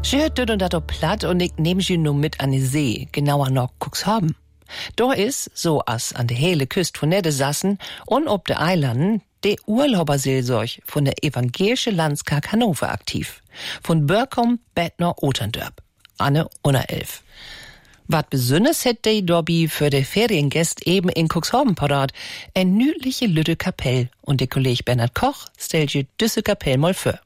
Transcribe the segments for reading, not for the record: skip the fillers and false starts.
Schört und dat op platt und ich nehm sie nur mit an die See, genauer noch Cuxhaven. Da is, so as an der hele Küste von Niedersachsen und ob de Eilanden, de Urlauberseelsorg von der evangelische Landskirche Hannover aktiv. Von Börkom, Bettner, Oterndörp. Anne unter 11. Wat besonders hätt de Dobby für de Feriengäst eben in Cuxhaven parat, en nüdliche Lütte Kapell und der Kollege Bernhard Koch stellt je düsse Kapell mal für.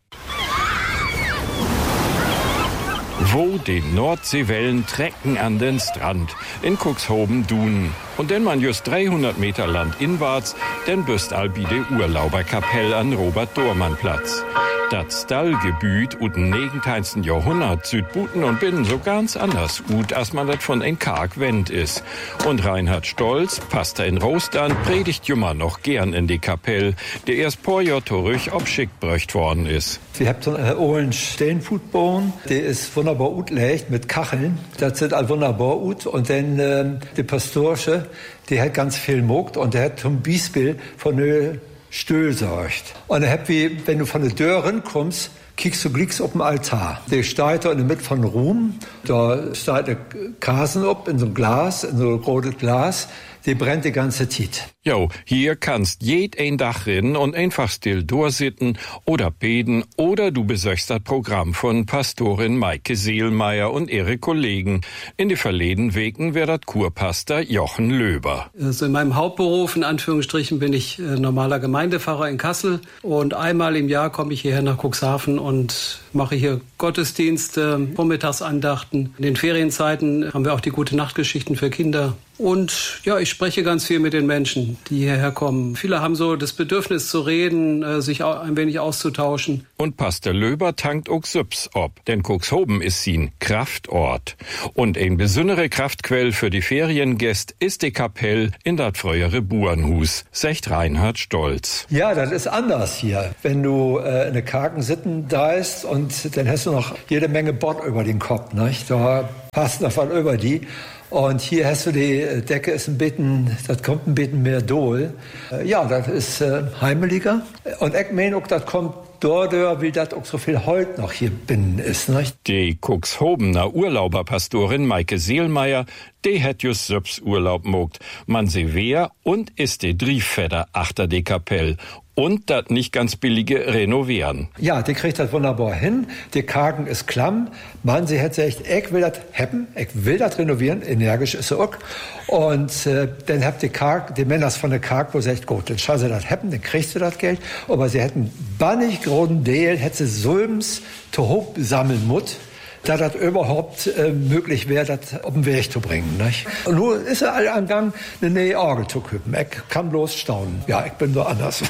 Wo die Nordseewellen trecken an den Strand in Cuxhaven-Dunen. Und wenn man just 300 Meter landinwärts, dann büst albi de Urlauberkapell an Robert-Dormann-Platz. Das Stallgebüt ut im 19. Jahrhundert Südbuten und Binnen so ganz anders ut, als man das von en Karg Wend is. Und Reinhard Stolz, Pastor in Rostern, predigt jummer noch gern in die Kapell, der erst paar Jahr zurück obschickt bröcht worden is. Wir habt so einen ollen Steinfutboden, der ist wunderbar utlegt mit Kacheln. Das sind all wunderbar ut. Und dann der Pastorsche, der hat ganz viel mogt und der hat zum Beispiel von der Stühl sorgt. Und dann habt wie, wenn du von der Dörren kommst, kiekst du glicks auf dem Altar. Der steht da in der Mitte von Ruhm, da steht der Kasen up in so ein Glas, in so ein rotes Glas, die brennt die ganze Zeit. Jo, hier kannst jed ein Dach rinnen und einfach still durchsitten oder beten oder du besöchst das Programm von Pastorin Maike Seelmeier und ihre Kollegen. In die verleden Wegen wär das Kurpastor Jochen Löber. Also in meinem Hauptberuf, in Anführungsstrichen, bin ich normaler Gemeindepfarrer in Kassel und einmal im Jahr komme ich hierher nach Cuxhaven und mache hier Gottesdienste, Vormittagsandachten. In den Ferienzeiten haben wir auch die Gute-Nacht-Geschichten für Kinder. Und ja, ich spreche ganz viel mit den Menschen, die hierher kommen. Viele haben so das Bedürfnis zu reden, sich auch ein wenig auszutauschen. Und Pastor Löber tankt auch Süps ob, denn Cuxhaven ist sin Kraftort. Und ein besondere Kraftquell für die Feriengäste ist die Kapell in dat frühere Burenhus, sagt Reinhard Stolz. Ja, das ist anders hier. Wenn du in der Kargen sitten da ist und dann hast du noch jede Menge Bord über den Kopf, nicht? Da passt noch was über die. Und hier hast du die Decke, ist ein bisschen, das kommt ein bisschen mehr Dohl. Ja, das ist heimeliger. Und ich meine auch, das kommt dort, wie das auch so viel Holz noch hier binnen ist, nicht? Die Cuxhavener Urlauberpastorin Maike Seelmeier, die hat just selbst Urlaub mogt. Man se wer und ist die Drieffeder achter die Kapell. Und das nicht ganz billige Renovieren. Ja, die kriegt das wunderbar hin. Die Kargen ist klamm. Man, sie hat gesagt, ich will das haben, ich will das renovieren. Energisch ist sie auch. Und dann habt die Männer von der Karg, wo sie sagt, gut, dann schau sie das haben, dann kriegst du das Geld. Aber sie hätten bannig großen Deal, hätte sie Sulms zu hoch sammeln mut, da das überhaupt möglich wäre, das auf den Weg zu bringen. Nicht? Und nun ist er all am Gang, eine neue Orgel zu küppen. Ich kann bloß staunen. Ja, ich bin so anders.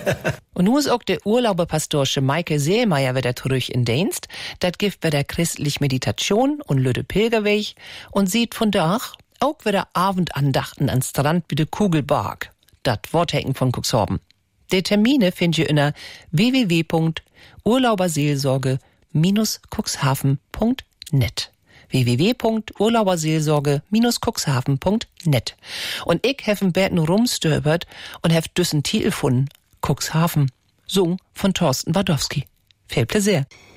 Und nun ist auch der Urlauberpastorsche Maike Seelmeier wieder zurück in Dienst. Das gibt wieder christlich Meditation und Lüde Pilgerweg und sieht von da auch wieder Abendandachten an Strand wie de Kugelbark. Das Worthecken von Cuxhaven. Die Termine findet ihr unter www.urlauberseelsorge-cuxhaven.net www.urlauberseelsorge-cuxhaven.net. Und ich habe Berten rumstöbert und habe düssen Titel gefunden. Cuxhaven. Sung von Thorsten Wadowski. Viel Plaisir.